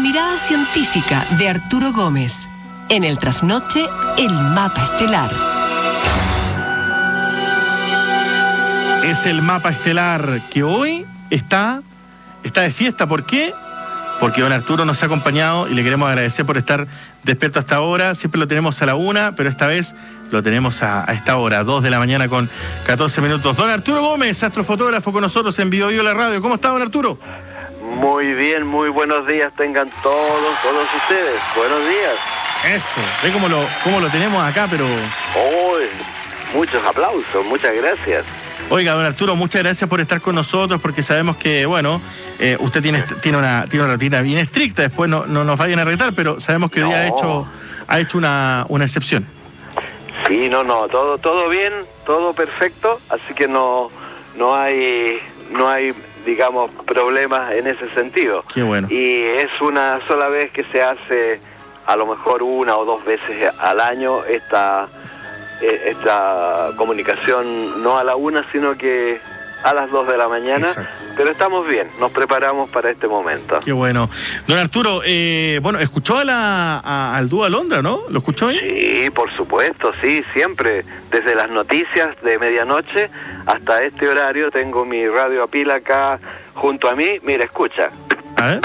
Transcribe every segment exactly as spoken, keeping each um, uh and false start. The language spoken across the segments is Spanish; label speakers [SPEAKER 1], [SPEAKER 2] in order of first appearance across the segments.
[SPEAKER 1] mirada científica de Arturo Gómez. En el trasnoche, el mapa estelar.
[SPEAKER 2] Es el mapa estelar que hoy está, está de fiesta. ¿Por qué? Porque don Arturo nos ha acompañado y le queremos agradecer por estar despierto hasta ahora. Siempre lo tenemos a la una, pero esta vez lo tenemos a, a esta hora, dos de la mañana con catorce minutos. Don Arturo Gómez, astrofotógrafo con nosotros en Bio Bio La Radio. ¿Cómo está, don Arturo?
[SPEAKER 3] Muy bien, muy buenos días tengan todos, todos ustedes. Buenos días.
[SPEAKER 2] Eso, ve cómo lo, cómo lo tenemos acá, pero...
[SPEAKER 3] Uy, muchos aplausos, muchas gracias.
[SPEAKER 2] Oiga, don Arturo, muchas gracias por estar con nosotros, porque sabemos que, bueno, eh, usted tiene, tiene, una, tiene una rutina bien estricta, después no, no nos vayan a retar, pero sabemos que hoy
[SPEAKER 3] no.
[SPEAKER 2] ha hecho, ha hecho una, una excepción.
[SPEAKER 3] Sí, no, no, todo, todo bien, todo perfecto, así que no, no hay, no hay, digamos, problemas en ese sentido.
[SPEAKER 2] Qué bueno.
[SPEAKER 3] Y es una sola vez que se hace, a lo mejor una o dos veces al año, esta... esta comunicación no a la una, sino que a las dos de la mañana. Exacto. Pero estamos bien, nos preparamos para este momento.
[SPEAKER 2] Qué bueno. Don Arturo, eh, bueno, ¿escuchó a la, a, al dúo Alondra, no? ¿Lo escuchó ahí?
[SPEAKER 3] Sí, por supuesto, sí, siempre. Desde las noticias de medianoche hasta este horario tengo mi radio a pila acá junto a mí. Mira, escucha.
[SPEAKER 2] A ver.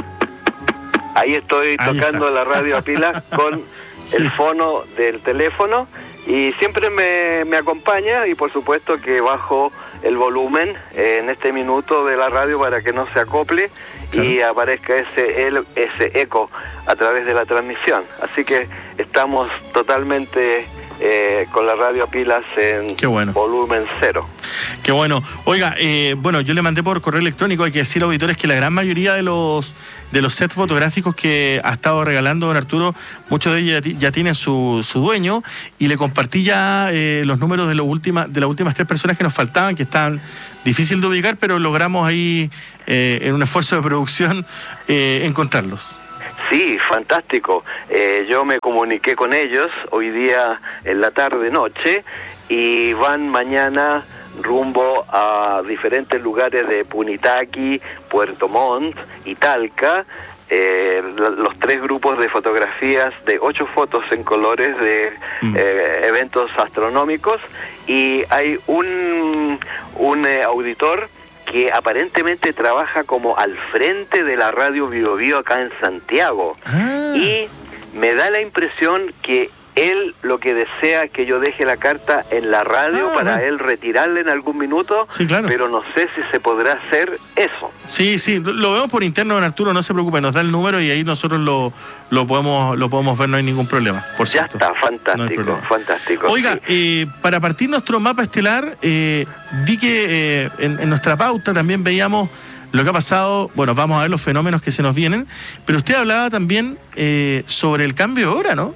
[SPEAKER 3] Ahí estoy ahí tocando está. La radio a pila con sí. el fono del teléfono. Y siempre me, me acompaña y por supuesto que bajo el volumen eh, en este minuto de la radio para que no se acople claro. y aparezca ese, el, ese eco a través de la transmisión. Así que estamos totalmente eh, con la radio a pilas en
[SPEAKER 2] bueno.
[SPEAKER 3] volumen cero.
[SPEAKER 2] Qué bueno. Oiga, eh, bueno, yo le mandé por correo electrónico, hay que decir, auditores, que la gran mayoría de los de los sets fotográficos que ha estado regalando don Arturo, muchos de ellos ya, ya tienen su, su dueño, y le compartí ya eh, los números de, lo última, de las últimas tres personas que nos faltaban, que están difícil de ubicar, pero logramos ahí, eh, en un esfuerzo de producción, eh, encontrarlos.
[SPEAKER 3] Sí, fantástico. Eh, yo me comuniqué con ellos hoy día en la tarde-noche y van mañana rumbo a diferentes lugares de Punitaqui, Puerto Montt y Talca, eh, los tres grupos de fotografías de ocho fotos en colores de mm. eh, eventos astronómicos, y hay un, un eh, auditor que aparentemente trabaja como al frente de la radio Bio Bio acá en Santiago, ah. y me da la impresión que él lo que desea es que yo deje la carta en la radio ah, para bueno. él retirarla en algún minuto,
[SPEAKER 2] sí, claro.
[SPEAKER 3] pero no sé si se podrá hacer eso.
[SPEAKER 2] Sí, sí, lo vemos por interno, don Arturo, no se preocupe, nos da el número y ahí nosotros lo, lo podemos lo podemos ver, no hay ningún problema, por
[SPEAKER 3] ya
[SPEAKER 2] cierto.
[SPEAKER 3] Ya está, fantástico, no fantástico.
[SPEAKER 2] Oiga,
[SPEAKER 3] sí.
[SPEAKER 2] eh, para partir nuestro mapa estelar, eh, vi que eh, en, en nuestra pauta también veíamos lo que ha pasado. Bueno, vamos a ver los fenómenos que se nos vienen, pero usted hablaba también eh, sobre el cambio de hora, ¿no?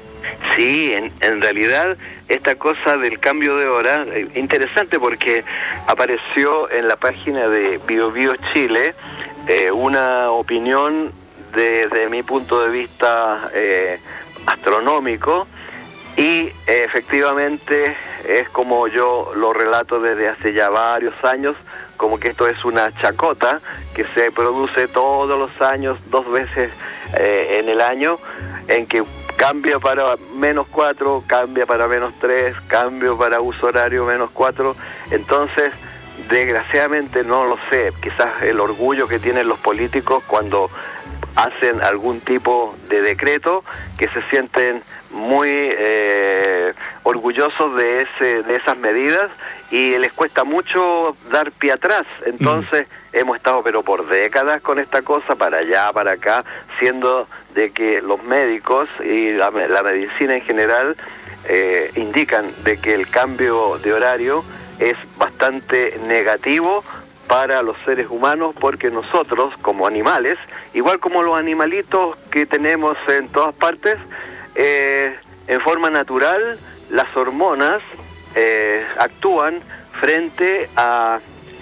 [SPEAKER 3] Sí, en, en realidad esta cosa del cambio de hora, eh, interesante porque apareció en la página de Bio Bio Chile eh, una opinión desde de mi punto de vista eh, astronómico, y eh, efectivamente es como yo lo relato desde hace ya varios años, como que esto es una chacota que se produce todos los años, dos veces eh, en el año, en que cambia para menos cuatro, cambia para menos tres, cambio para uso horario menos cuatro. Entonces, desgraciadamente, no lo sé, quizás el orgullo que tienen los políticos cuando hacen algún tipo de decreto, que se sienten muy eh, orgullosos de ese de esas medidas y les cuesta mucho dar pie atrás. Entonces mm. hemos estado pero por décadas con esta cosa, para allá, para acá, siendo de que los médicos y la, la medicina en general eh, indican de que el cambio de horario es bastante negativo para los seres humanos, porque nosotros como animales, igual como los animalitos que tenemos en todas partes, eh, en forma natural las hormonas eh, actúan frente a,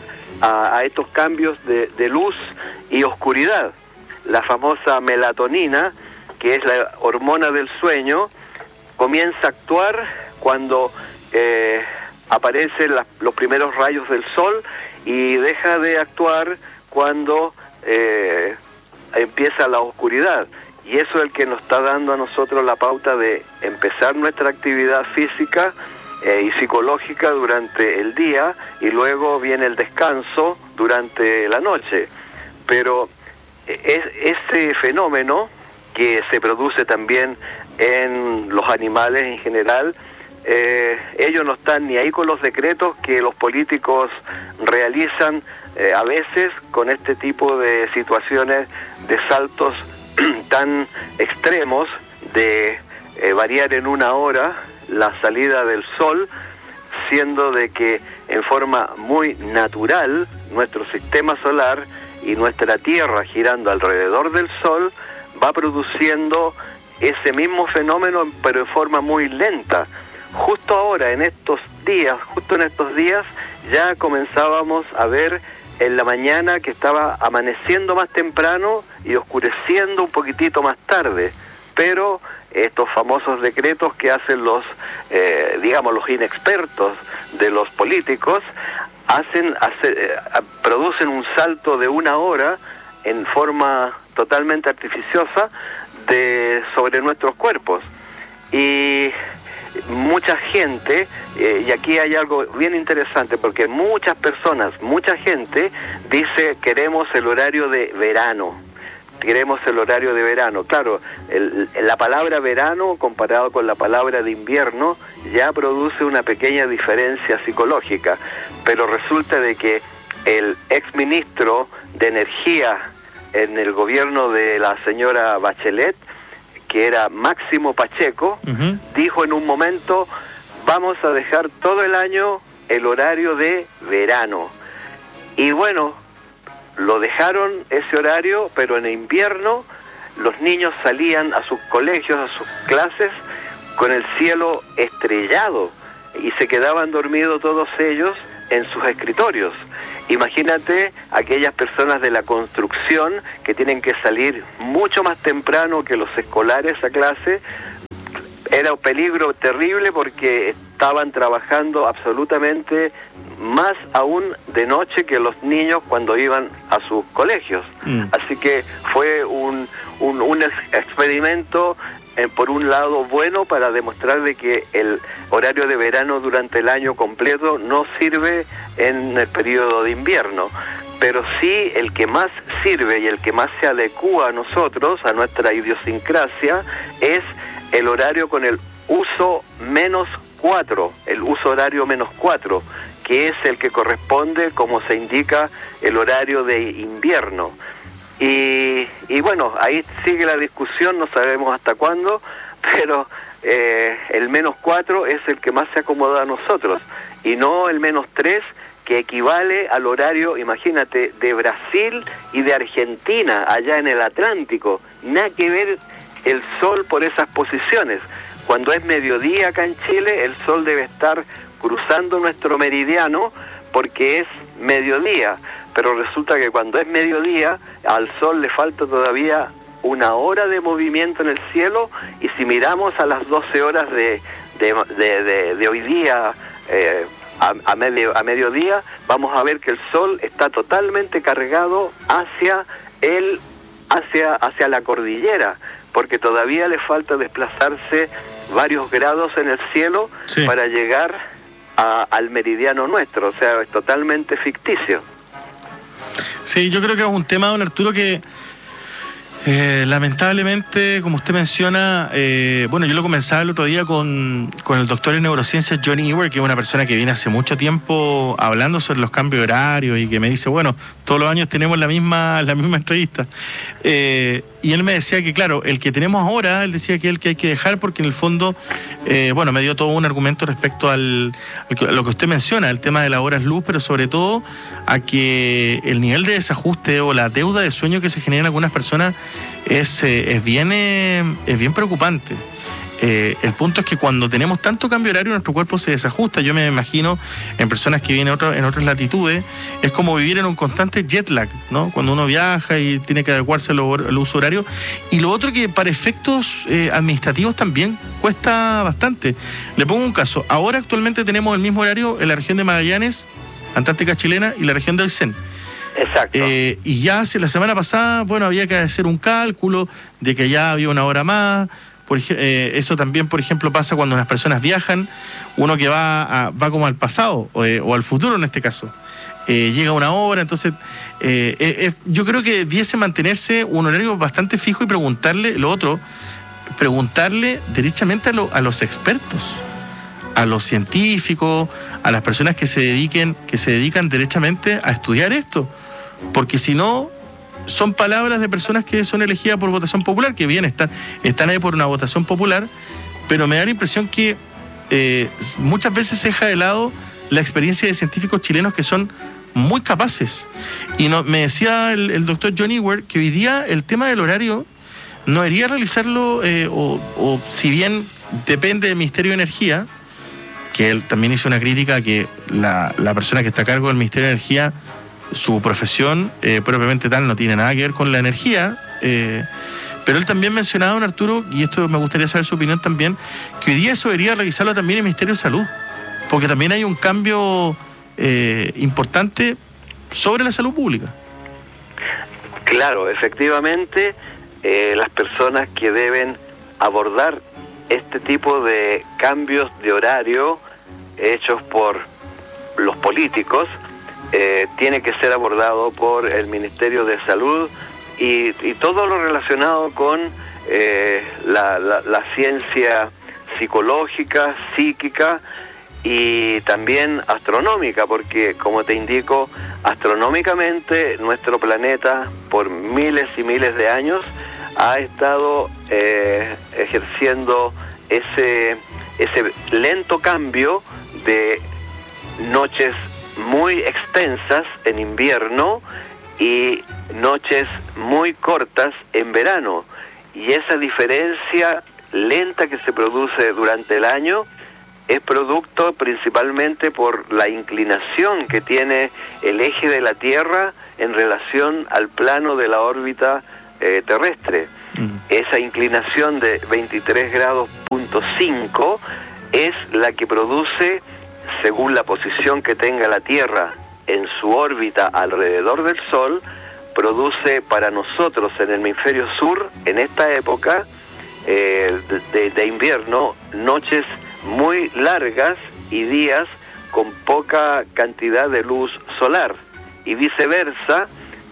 [SPEAKER 3] a, a estos cambios de, de luz y oscuridad. La famosa melatonina, que es la hormona del sueño, comienza a actuar cuando eh, aparecen la, los primeros rayos del sol, y deja de actuar cuando eh, empieza la oscuridad. Y eso es el que nos está dando a nosotros la pauta de empezar nuestra actividad física eh, y psicológica durante el día, y luego viene el descanso durante la noche. Pero es, ese fenómeno que se produce también en los animales en general, eh, ellos no están ni ahí con los decretos que los políticos realizan eh, a veces con este tipo de situaciones de saltos tan extremos, de eh, variar en una hora la salida del sol, siendo de que en forma muy natural nuestro sistema solar y nuestra Tierra, girando alrededor del sol, va produciendo ese mismo fenómeno, pero en forma muy lenta. Justo ahora, en estos días, justo en estos días, ya comenzábamos a ver en la mañana que estaba amaneciendo más temprano y oscureciendo un poquitito más tarde, pero estos famosos decretos que hacen los, eh, digamos, los inexpertos de los políticos, hacen, hace, eh, producen un salto de una hora en forma totalmente artificiosa de sobre nuestros cuerpos. Y mucha gente, eh, y aquí hay algo bien interesante, porque muchas personas, mucha gente dice queremos el horario de verano, queremos el horario de verano. Claro, el, la palabra verano comparado con la palabra de invierno ya produce una pequeña diferencia psicológica, pero resulta de que el exministro de Energía en el gobierno de la señora Bachelet, que era Máximo Pacheco, uh-huh. dijo en un momento, vamos a dejar todo el año el horario de verano. Y bueno, lo dejaron ese horario, pero en invierno los niños salían a sus colegios, a sus clases, con el cielo estrellado, y se quedaban dormidos todos ellos en sus escritorios. Imagínate aquellas personas de la construcción que tienen que salir mucho más temprano que los escolares a clase. Era un peligro terrible porque estaban trabajando absolutamente más aún de noche que los niños cuando iban a sus colegios. Mm. Así que fue un, un, un experimento, eh, por un lado bueno, para demostrar de que el horario de verano durante el año completo no sirve en el periodo de invierno, pero sí el que más sirve y el que más se adecúa a nosotros, a nuestra idiosincrasia, es el horario con el uso menos cuatro, el uso horario menos cuatro, que es el que corresponde, como se indica, el horario de invierno. Y, y bueno, ahí sigue la discusión, no sabemos hasta cuándo, pero eh, el menos cuatro es el que más se acomoda a nosotros, y no el menos tres, que equivale al horario, imagínate, de Brasil y de Argentina, allá en el Atlántico. Nada que ver el sol por esas posiciones. Cuando es mediodía acá en Chile, el sol debe estar cruzando nuestro meridiano porque es mediodía, pero resulta que cuando es mediodía, al sol le falta todavía una hora de movimiento en el cielo, y si miramos a las doce horas de, de, de, de, de hoy día, eh, A, a, medio, a mediodía, vamos a ver que el sol está totalmente cargado hacia el, hacia, hacia la cordillera, porque todavía le falta desplazarse varios grados en el cielo, sí, para llegar a, al meridiano nuestro. O sea, es totalmente ficticio.
[SPEAKER 2] Sí, yo creo que es un tema, don Arturo, que Eh, lamentablemente, como usted menciona, eh, bueno, yo lo comenzaba el otro día con, con el doctor en neurociencias Johnny Ewer, que es una persona que viene hace mucho tiempo hablando sobre los cambios de horario y que me dice, bueno, todos los años tenemos la misma, la misma entrevista. Eh, y él me decía que, claro, el que tenemos ahora, él decía que es el que hay que dejar porque en el fondo, eh, bueno, me dio todo un argumento respecto al, al, a lo que usted menciona, el tema de las horas luz, pero sobre todo a que el nivel de desajuste o la deuda de sueño que se genera en algunas personas es, eh, es, bien, eh, es bien preocupante. Eh, el punto es que cuando tenemos tanto cambio horario, nuestro cuerpo se desajusta. Yo me imagino en personas que viven en, otro, en otras latitudes, es como vivir en un constante jet lag, ¿no? Cuando uno viaja y tiene que adecuarse al, al uso horario. Y lo otro que para efectos eh, administrativos también cuesta bastante. Le pongo un caso. Ahora actualmente tenemos el mismo horario en la región de Magallanes, Antártica chilena, y la región de Aysén.
[SPEAKER 3] Exacto.
[SPEAKER 2] Eh, y ya hace la semana pasada, bueno, había que hacer un cálculo de que ya había una hora más. Por, eh, eso también, por ejemplo, pasa cuando las personas viajan, uno que va a, va como al pasado o, eh, o al futuro en este caso. Eh, llega una hora, entonces eh, eh, yo creo que debiese mantenerse un horario bastante fijo y preguntarle, lo otro, preguntarle derechamente a, lo, a los expertos, a los científicos, a las personas que se dediquen, que se dedican derechamente a estudiar esto, porque si no, son palabras de personas que son elegidas por votación popular, que bien están, están ahí por una votación popular, pero me da la impresión que eh, muchas veces se deja de lado la experiencia de científicos chilenos que son muy capaces. Y no, me decía el, el doctor John Ewer que hoy día el tema del horario no debería realizarlo, eh, o, o si bien depende del Ministerio de Energía, que él también hizo una crítica que la, la persona que está a cargo del Ministerio de Energía, su profesión eh, propiamente tal no tiene nada que ver con la energía, eh, pero él también mencionaba, don Arturo, y esto me gustaría saber su opinión también, que hoy día eso debería realizarlo también el Ministerio de Salud, porque también hay un cambio eh, importante sobre la salud pública.
[SPEAKER 3] Claro, efectivamente, eh, las personas que deben abordar este tipo de cambios de horario hechos por los políticos, eh, tiene que ser abordado por el Ministerio de Salud y, y todo lo relacionado con eh, la, la, la ciencia psicológica, psíquica y también astronómica, porque como te indico, astronómicamente nuestro planeta por miles y miles de años ha estado eh, ejerciendo ese, ese lento cambio de noches muy extensas en invierno y noches muy cortas en verano. Y esa diferencia lenta que se produce durante el año es producto principalmente por la inclinación que tiene el eje de la Tierra en relación al plano de la órbita eh, terrestre. Mm. Esa inclinación de veintitrés grados punto cinco es la que produce, según la posición que tenga la Tierra en su órbita alrededor del Sol, produce para nosotros en el hemisferio sur, en esta época eh, de, de invierno, noches muy largas y días con poca cantidad de luz solar, y viceversa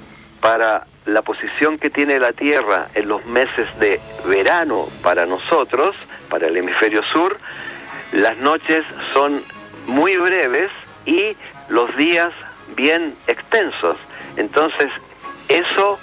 [SPEAKER 3] para la posición que tiene la Tierra en los meses de verano para nosotros, para el hemisferio sur, las noches son muy breves y los días bien extensos. Entonces eso,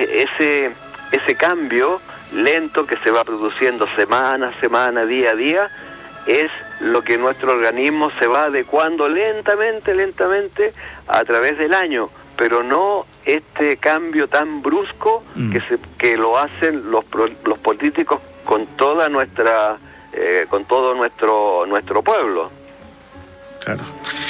[SPEAKER 3] ese, ese cambio lento que se va produciendo semana a semana, día a día, es lo que nuestro organismo se va adecuando lentamente, lentamente a través del año, pero no este cambio tan brusco mm. que se, que lo hacen los los políticos con toda nuestra eh, con todo nuestro nuestro pueblo.
[SPEAKER 2] Claro.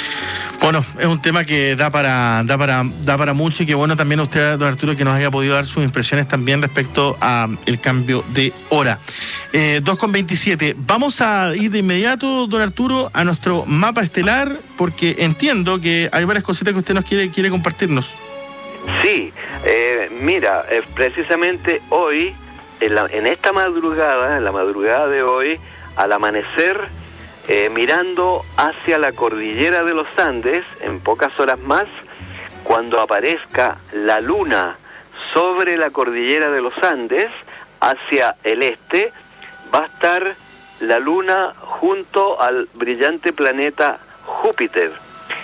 [SPEAKER 2] Bueno, es un tema que da para da para da para mucho, y que bueno también usted, don Arturo, que nos haya podido dar sus impresiones también respecto a el cambio de hora. Eh, dos con veintisiete. Vamos a ir de inmediato, don Arturo, a nuestro mapa estelar, porque entiendo que hay varias cositas que usted nos quiere quiere compartirnos.
[SPEAKER 3] Sí, eh, mira, eh, precisamente hoy, en, la, en esta madrugada, en la madrugada de hoy, al amanecer, Eh, mirando hacia la cordillera de los Andes, en pocas horas más, cuando aparezca la luna sobre la cordillera de los Andes, hacia el este, va a estar la luna junto al brillante planeta Júpiter.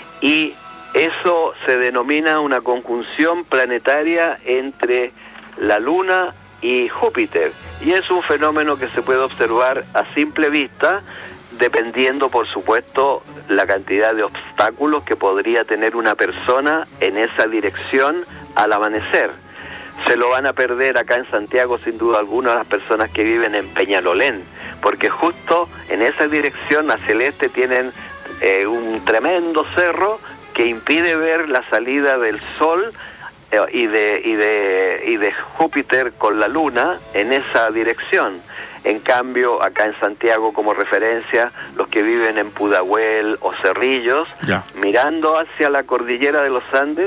[SPEAKER 3] Y eso se denomina una conjunción planetaria entre la luna y Júpiter. Y es un fenómeno que se puede observar a simple vista, dependiendo, por supuesto, la cantidad de obstáculos que podría tener una persona en esa dirección al amanecer. Se lo van a perder acá en Santiago, sin duda alguna, las personas que viven en Peñalolén, porque justo en esa dirección hacia el este tienen eh, un tremendo cerro que impide ver la salida del sol eh, y de, y de, y de Júpiter con la luna en esa dirección. En cambio, acá en Santiago, como referencia, los que viven en Pudahuel o Cerrillos, ya. mirando hacia la cordillera de los Andes,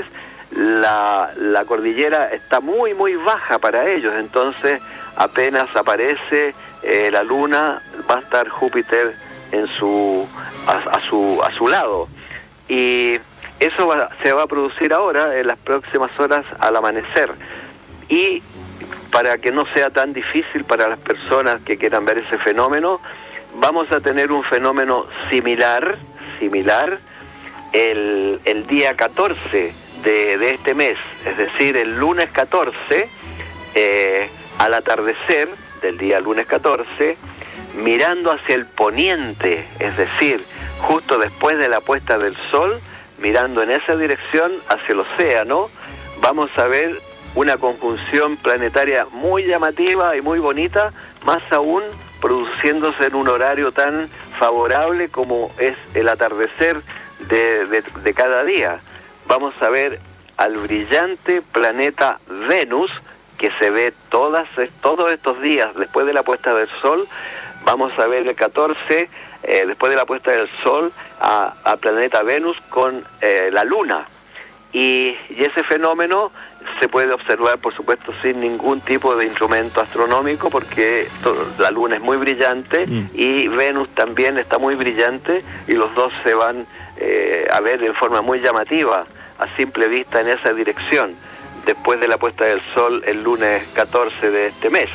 [SPEAKER 3] la, la cordillera está muy, muy baja para ellos, entonces apenas aparece eh, la luna, va a estar Júpiter en su a, a su a su lado, y eso va, se va a producir ahora en las próximas horas al amanecer. Y para que no sea tan difícil para las personas que quieran ver ese fenómeno, vamos a tener un fenómeno similar similar el, el día catorce de, de este mes, es decir, el lunes catorce, eh, al atardecer del día lunes catorce, mirando hacia el poniente, es decir, justo después de la puesta del sol, mirando en esa dirección hacia el océano, vamos a ver una conjunción planetaria muy llamativa y muy bonita, más aún produciéndose en un horario tan favorable como es el atardecer de, de, de cada día. Vamos a ver al brillante planeta Venus, que se ve todas, todos estos días después de la puesta del sol. Vamos a ver el catorce, eh, después de la puesta del sol, a, a planeta Venus con eh, la luna. Y, y ese fenómeno se puede observar, por supuesto, sin ningún tipo de instrumento astronómico, porque to, la luna es muy brillante mm. y Venus también está muy brillante, y los dos se van eh, a ver de forma muy llamativa a simple vista en esa dirección, después de la puesta del sol el lunes catorce de este mes.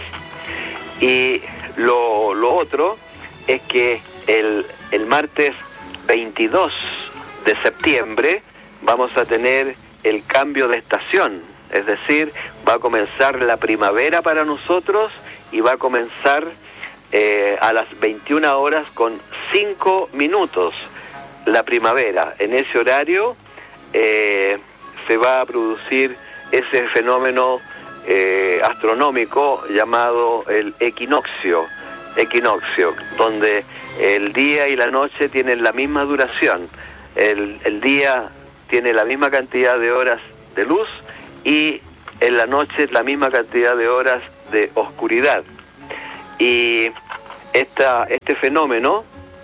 [SPEAKER 3] Y lo, lo otro es que el, el martes veintidós de septiembre vamos a tener el cambio de estación, es decir, va a comenzar la primavera para nosotros, y va a comenzar eh, a las veintiuna horas con cinco minutos la primavera. En ese horario eh, se va a producir ese fenómeno eh, astronómico llamado el equinoccio, equinoccio, donde el día y la noche tienen la misma duración. El, el día tiene la misma cantidad de horas de luz, y en la noche la misma cantidad de horas de oscuridad. Y esta, este fenómeno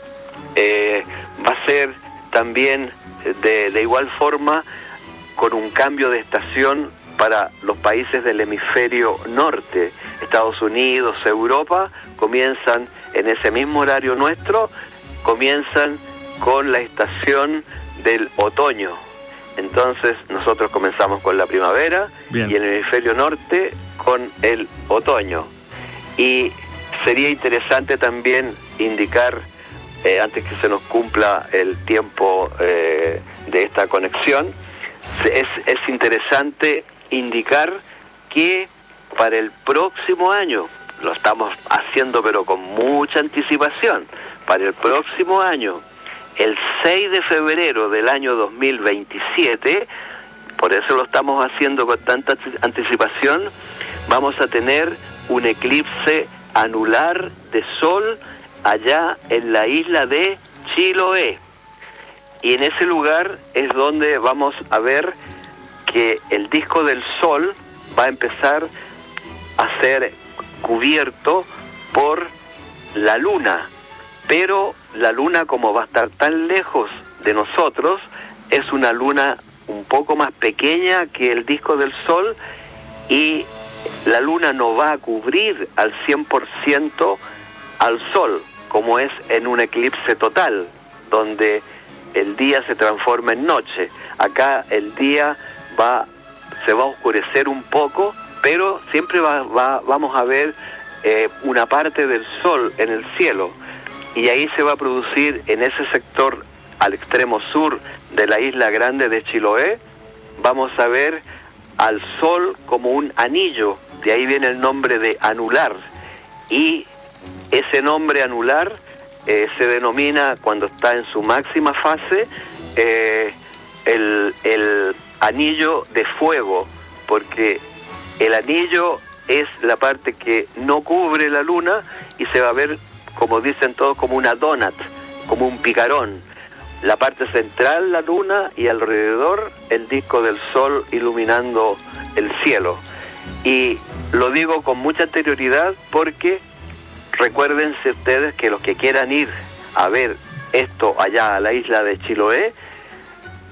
[SPEAKER 3] eh, va a ser también de, de igual forma con un cambio de estación para los países del hemisferio norte. Estados Unidos, Europa, comienzan en ese mismo horario nuestro, comienzan con la estación del otoño. Entonces nosotros comenzamos con la primavera. Bien. Y el hemisferio norte con el otoño. Y sería interesante también indicar, eh, antes que se nos cumpla el tiempo eh, de esta conexión, es, es interesante indicar que para el próximo año, lo estamos haciendo pero con mucha anticipación, para el próximo año, el seis de febrero del año dos mil veintisiete, por eso lo estamos haciendo con tanta anticipación, vamos a tener un eclipse anular de sol allá en la isla de Chiloé. Y en ese lugar es donde vamos a ver que el disco del sol va a empezar a ser cubierto por la luna. Pero la luna, como va a estar tan lejos de nosotros, es una luna un poco más pequeña que el disco del sol, y la luna no va a cubrir al cien por ciento al sol, como es en un eclipse total, donde el día se transforma en noche. Acá el día va se va a oscurecer un poco, pero siempre va, va, vamos a ver eh, una parte del sol en el cielo. Y ahí se va a producir en ese sector al extremo sur de la isla grande de Chiloé, vamos a ver al sol como un anillo, de ahí viene el nombre de anular, y ese nombre anular eh, se denomina, cuando está en su máxima fase, eh, el, el anillo de fuego, porque el anillo es la parte que no cubre la luna y se va a ver, como dicen todos, como una donut, como un picarón. La parte central, la luna, y alrededor el disco del sol iluminando el cielo. Y lo digo con mucha anterioridad porque recuérdense ustedes que los que quieran ir a ver esto allá a la isla de Chiloé,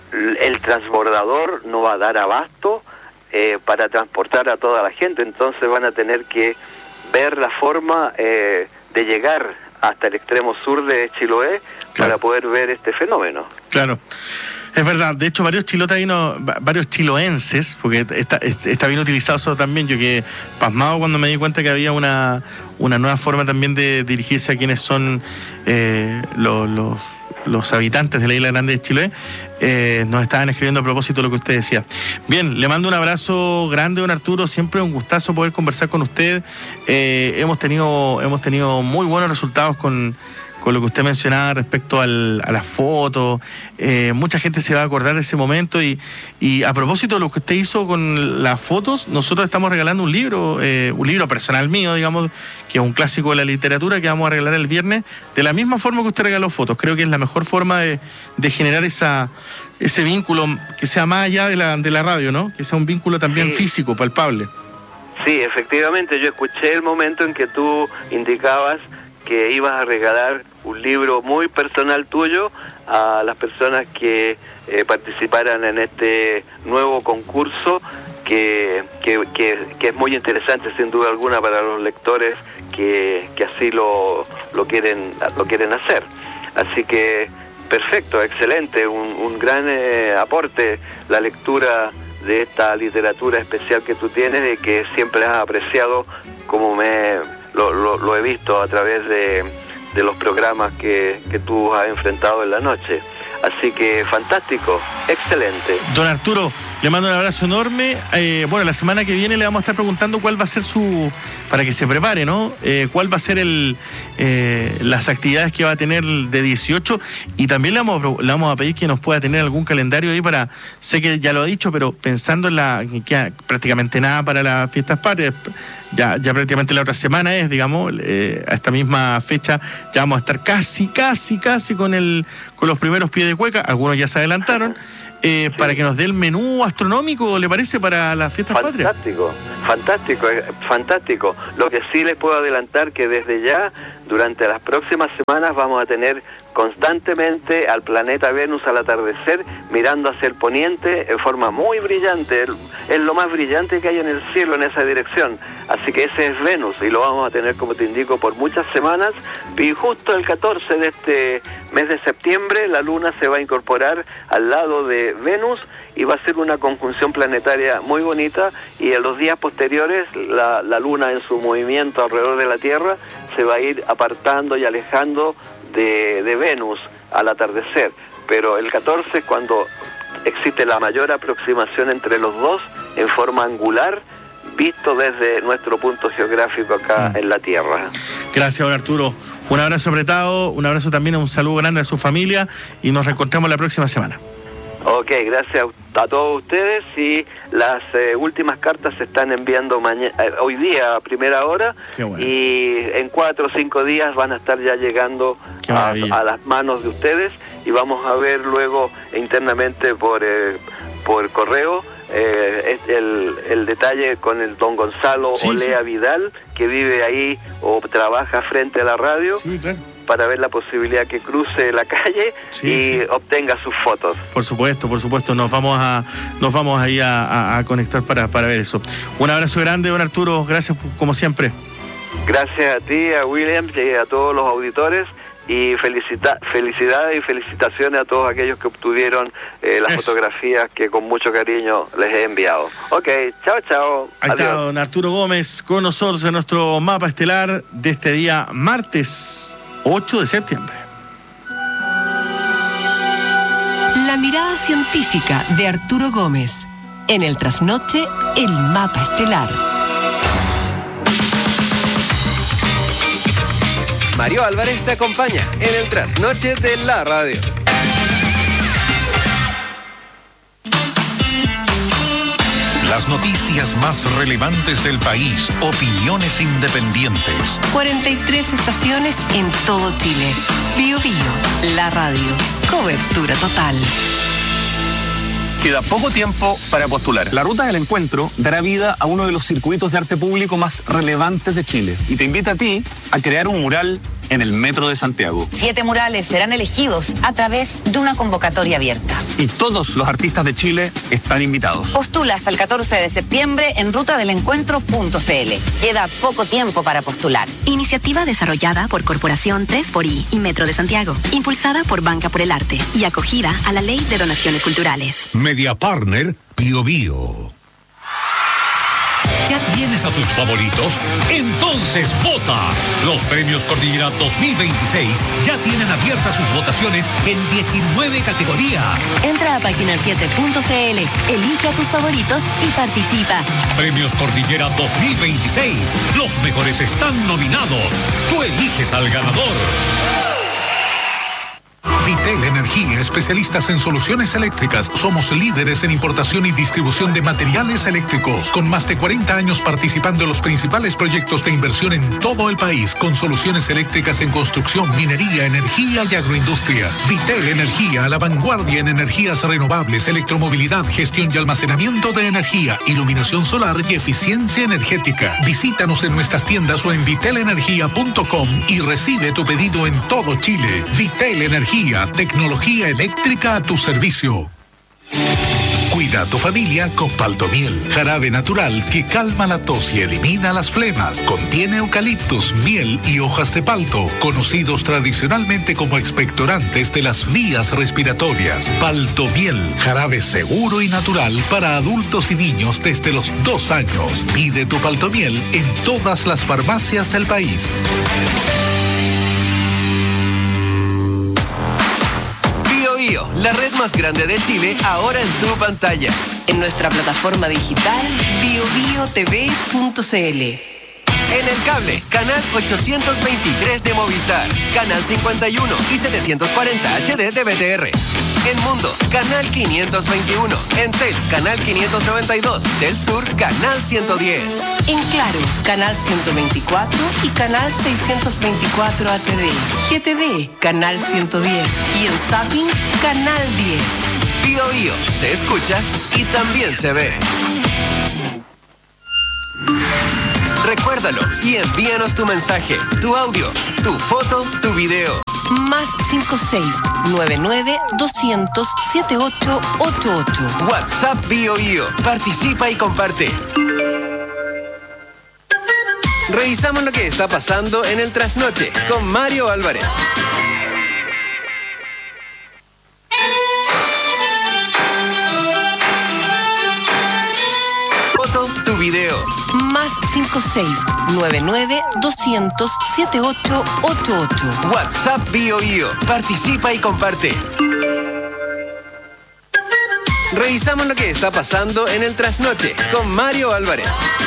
[SPEAKER 3] el transbordador no va a dar abasto eh, para transportar a toda la gente, entonces van a tener que ver la forma eh, de llegar hasta el extremo sur de Chiloé, claro, para poder ver este fenómeno.
[SPEAKER 2] Claro. Es verdad, de hecho varios chilotaínos, varios chiloenses, porque está, está bien utilizado eso también, yo quedé pasmado cuando me di cuenta que había una, una nueva forma también de dirigirse a quienes son eh, los, los, los habitantes de la Isla Grande de Chiloé, eh, nos estaban escribiendo a propósito de lo que usted decía. Bien, le mando un abrazo grande, don Arturo, siempre un gustazo poder conversar con usted, eh, hemos tenido, hemos tenido muy buenos resultados con... con lo que usted mencionaba respecto al, a las fotos, eh, mucha gente se va a acordar de ese momento y, y a propósito de lo que usted hizo con las fotos, nosotros estamos regalando un libro, eh, un libro personal mío, digamos, que es un clásico de la literatura que vamos a regalar el viernes, de la misma forma que usted regaló fotos. Creo que es la mejor forma de, de generar esa, ese vínculo que sea más allá de la, de la radio, ¿no? Que sea un vínculo también sí. físico, palpable.
[SPEAKER 3] Sí, efectivamente, yo escuché el momento en que tú indicabas que ibas a regalar un libro muy personal tuyo a las personas que eh, participaran en este nuevo concurso que, que, que, que es muy interesante sin duda alguna para los lectores que, que así lo, lo quieren lo quieren hacer. Así que perfecto, excelente, un, un gran eh, aporte la lectura de esta literatura especial que tú tienes y que siempre has apreciado, como me Lo, lo, lo he visto a través de, de los programas que, que tú has enfrentado en la noche. Así que fantástico, excelente.
[SPEAKER 2] Don Arturo, le mando un abrazo enorme. Eh, bueno, la semana que viene le vamos a estar preguntando cuál va a ser su... para que se prepare, ¿no? Eh, cuál va a ser el eh, las actividades que va a tener de dieciocho y también le vamos, a, le vamos a pedir que nos pueda tener algún calendario ahí para... Sé que ya lo ha dicho, pero pensando en la... que queda prácticamente nada para las fiestas patrias. Ya, ya prácticamente la otra semana es, digamos, eh, a esta misma fecha ya vamos a estar casi, casi, casi con el con los primeros pies de cueca. Algunos ya se adelantaron. Eh, sí. Para que nos dé el menú astronómico, ¿le parece, para las fiestas patrias?
[SPEAKER 3] Fantástico, fantástico, fantástico. Lo que sí les puedo adelantar que desde ya, durante las próximas semanas, vamos a tener constantemente al planeta Venus al atardecer, mirando hacia el poniente en forma muy brillante. Es lo más brillante que hay en el cielo en esa dirección. Así que ese es Venus y lo vamos a tener, como te indico, por muchas semanas. Y justo el catorce de este mes de septiembre, la luna se va a incorporar al lado de Venus y va a ser una conjunción planetaria muy bonita, y en los días posteriores la, la luna en su movimiento alrededor de la Tierra se va a ir apartando y alejando de, de Venus al atardecer, pero el catorce es cuando existe la mayor aproximación entre los dos en forma angular, visto desde nuestro punto geográfico acá mm. en la Tierra.
[SPEAKER 2] Gracias, don Arturo. Un abrazo apretado, un abrazo también, un saludo grande a su familia y nos reencontramos la próxima semana.
[SPEAKER 3] Ok, gracias a todos ustedes, y las eh, últimas cartas se están enviando mañana, eh, hoy día a primera hora. Qué bueno. Y en cuatro o cinco días van a estar ya llegando a, a las manos de ustedes, y vamos a ver luego internamente por, eh, por correo eh, el, el detalle con el don Gonzalo sí, Olea sí. Vidal, que vive ahí o trabaja frente a la radio. Sí, claro. Para ver la posibilidad que cruce la calle sí, y sí. obtenga sus fotos.
[SPEAKER 2] Por supuesto, por supuesto, nos vamos a nos vamos ahí a, a, a conectar para, para ver eso. Un abrazo grande, don Arturo, gracias como siempre.
[SPEAKER 3] Gracias a ti, a William y a todos los auditores, y felicita, felicidades y felicitaciones a todos aquellos que obtuvieron eh, las eso. fotografías que con mucho cariño les he enviado. Ok, chao, chao.
[SPEAKER 2] Ahí Adiós. Está don Arturo Gómez con nosotros en nuestro mapa estelar de este día martes ocho de septiembre.
[SPEAKER 1] La mirada científica de Arturo Gómez. En el trasnoche, el mapa estelar.
[SPEAKER 4] Mario Álvarez te acompaña en el trasnoche de la radio.
[SPEAKER 5] Las noticias más relevantes del país, opiniones independientes.
[SPEAKER 1] cuarenta y tres estaciones en todo Chile. Bío Bío, la radio. Cobertura total.
[SPEAKER 6] Queda poco tiempo para postular. La Ruta del Encuentro dará vida a uno de los circuitos de arte público más relevantes de Chile y te invita a ti a crear un mural en el Metro de Santiago.
[SPEAKER 7] Siete murales serán elegidos a través de una convocatoria abierta.
[SPEAKER 6] Y todos los artistas de Chile están invitados.
[SPEAKER 7] Postula hasta el catorce de septiembre en ruta del encuentro punto c l. Queda poco tiempo para postular.
[SPEAKER 8] Iniciativa desarrollada por Corporación tres por I y Metro de Santiago, impulsada por Banca por el Arte y acogida a la Ley de Donaciones Culturales.
[SPEAKER 9] Media Partner Bio Bio.
[SPEAKER 10] ¿Ya tienes a tus favoritos? Entonces vota. Los premios Cordillera dos mil veintiséis ya tienen abiertas sus votaciones en diecinueve categorías.
[SPEAKER 8] Entra a página siete punto c l, elige a tus favoritos y participa.
[SPEAKER 10] Premios Cordillera dos mil veintiséis. Los mejores están nominados. Tú eliges al ganador.
[SPEAKER 9] Vitel Energía, especialistas en soluciones eléctricas. Somos líderes en importación y distribución de materiales eléctricos, con más de cuarenta años participando en los principales proyectos de inversión en todo el país, con soluciones eléctricas en construcción, minería, energía y agroindustria. Vitel Energía, a la vanguardia en energías renovables, electromovilidad, gestión y almacenamiento de energía, iluminación solar y eficiencia energética. Visítanos en nuestras tiendas o en vitel energía punto com y recibe tu pedido en todo Chile. Vitel Energía, tecnología eléctrica a tu servicio. Cuida a tu familia con Paltomiel, jarabe natural que calma la tos y elimina las flemas. Contiene eucaliptus, miel y hojas de palto, conocidos tradicionalmente como expectorantes de las vías respiratorias. Paltomiel, jarabe seguro y natural para adultos y niños desde los dos años. Pide tu Paltomiel en todas las farmacias del país.
[SPEAKER 4] La red más grande de Chile, ahora en tu pantalla.
[SPEAKER 1] En nuestra plataforma digital bio bio t v punto c l.
[SPEAKER 4] En el cable, canal ochocientos veintitrés de Movistar, canal cincuenta y uno y setecientos cuarenta H D de B T R. En Mundo, canal quinientos veintiuno. En Tel, canal quinientos noventa y dos. Del Sur, canal ciento diez.
[SPEAKER 1] En Claro, canal ciento veinticuatro y canal seiscientos veinticuatro H D. G T V, canal ciento diez. Y en Zapping, canal diez.
[SPEAKER 4] Bio Bio, se escucha y también se ve. Recuérdalo y envíanos tu mensaje, tu audio, tu foto, tu video.
[SPEAKER 1] Más cinco seis nueve nueve dos cero cero siete ocho ocho ocho.
[SPEAKER 4] WhatsApp Bio Bio. Participa y comparte. Revisamos lo que está pasando en el Trasnoche con Mario Álvarez. Foto, tu video.
[SPEAKER 1] Más cinco seis nueve nueve dos cero cero siete ocho ocho ocho.
[SPEAKER 4] WhatsApp Bio Bio. Participa y comparte. Revisamos lo que está pasando en el Trasnoche con Mario Álvarez.